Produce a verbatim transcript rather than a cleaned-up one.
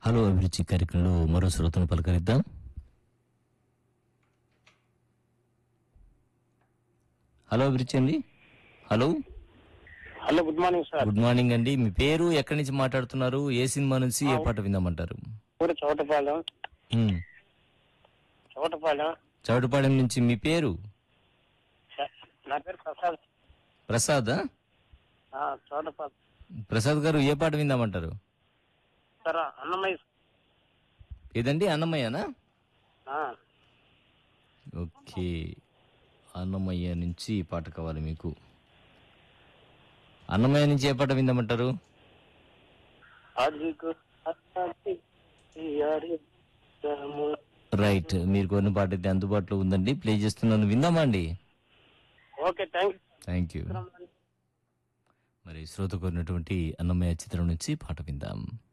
Hello అభిరుచి కార్యక్రమంలో మరో శ్రోతను పలకరిద్దాం. హలో అభిరుచి అండి. Hello hello, good morning sir. Good morning అండి. మీ పేరు, ఎక్కడి నుంచి మాట్లాడుతున్నారు, ఏ సినిమా నుంచి ఏ పాట విందామంటారు? ఊరు చౌటపాలెం. ఉమ్, చౌటపాలెం. చౌటపాలెం నుంచి. మీ పేరు? స- నా పేరు ప్రసాద్. ప్రసాద్. ఆ, చౌటపాలెం ప్రసాద్ గారు, ఏ పాట విందామంటారు? సార్. అన్నమయ్య. ఏదండి, అన్నమయ్యనా? ఆ, ఓకే, అన్నమయ్య నుంచి ఈ పాట కావాలి మీకు. అన్నమయ్య నుంచి ఏ పాట విందామంటారు? అదిగో అన్నది ఈ అరితము. రైట్, మీరు కొన్ని పాట అయితే అందుబాటులో ఉందండి, ప్లే చేస్తున్నాను, విందామా అండి? Okay, thank thank you. You. మరి శ్రోత కోరినటువంటి అన్నమయ్య చిత్రం నుంచి పాట విందాం.